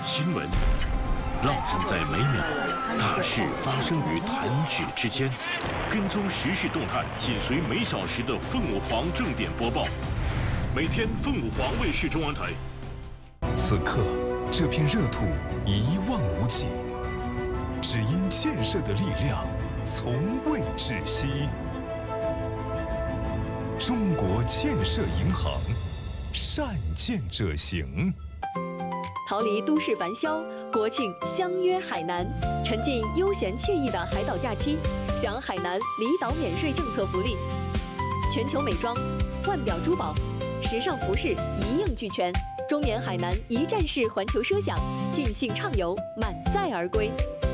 新闻，烙印在每秒，大事发生于弹指之间。跟踪时事动态，紧随每小时的凤舞凰正点播报。每天凤舞凰卫视中文台。 此刻，这片热土一望无际，只因建设的力量从未止息。中国建设银行，善建者行。 逃离都市繁嚣，国庆相约海南，沉浸悠闲惬意的海岛假期，享海南离岛免税政策福利。全球美妆、腕表珠宝、时尚服饰一应俱全，中缅海南一站式环球奢享，尽兴畅游，满载而归。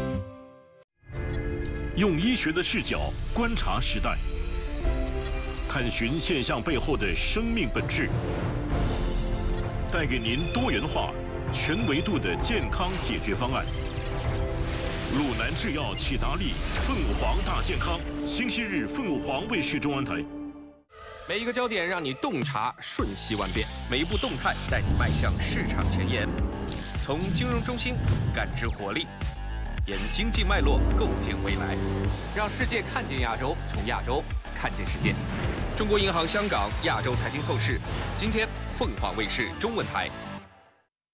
用医学的视角观察时代，探寻现象背后的生命本质，带给您多元化、全维度的健康解决方案。鲁南制药启达利凤舞凰大健康，星期日凤舞凰卫视中文台。 每一个焦点让你洞察瞬息万变，每一步动态带你迈向市场前沿。从金融中心感知活力，沿经济脉络构建未来，让世界看见亚洲，从亚洲看见世界。中国银行香港亚洲财经透视，今天凤凰卫视中文台